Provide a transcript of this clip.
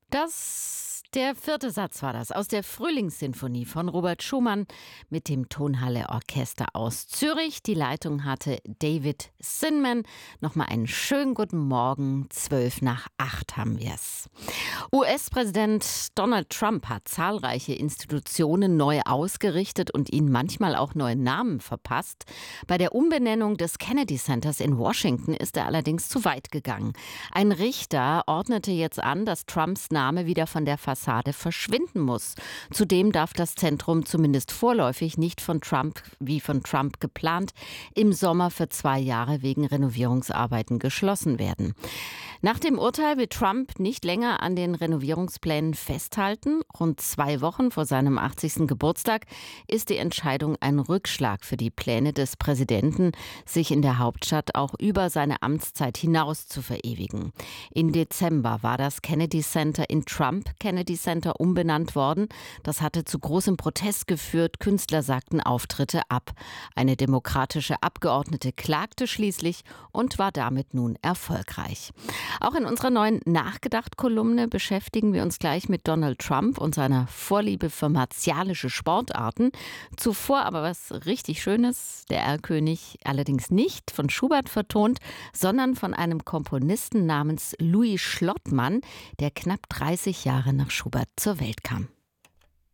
Der vierte Satz war das aus der Frühlingssinfonie von Robert Schumann mit dem Tonhalle Orchester aus Zürich. Die Leitung hatte David Zinman. Nochmal einen schönen guten Morgen. 7:55 haben wir es. US-Präsident Donald Trump hat zahlreiche Institutionen neu ausgerichtet und ihnen manchmal auch neue Namen verpasst. Bei der Umbenennung des Kennedy Centers in Washington ist er allerdings zu weit gegangen. Ein Richter ordnete jetzt an, dass Trumps Name wieder von der Fassade verschwinden muss. Zudem darf das Zentrum zumindest vorläufig nicht von Trump, wie von Trump geplant, im Sommer für 2 Jahre wegen Renovierungsarbeiten geschlossen werden. Nach dem Urteil will Trump nicht länger an den Renovierungsplänen festhalten. Rund 2 Wochen vor seinem 80. Geburtstag ist die Entscheidung ein Rückschlag für die Pläne des Präsidenten, sich in der Hauptstadt auch über seine Amtszeit hinaus zu verewigen. Im Dezember war das Kennedy Center in Trump Kennedy Center umbenannt worden. Das hatte zu großem Protest geführt. Künstler sagten Auftritte ab. Eine demokratische Abgeordnete klagte schließlich und war damit nun erfolgreich. Auch in unserer neuen Nachgedacht-Kolumne beschäftigen wir uns gleich mit Donald Trump und seiner Vorliebe für martialische Sportarten. Zuvor aber was richtig Schönes, der Erlkönig allerdings nicht von Schubert vertont, sondern von einem Komponisten namens Louis Schlottmann, der knapp 30 Jahre nach Schubert zur Welt kam.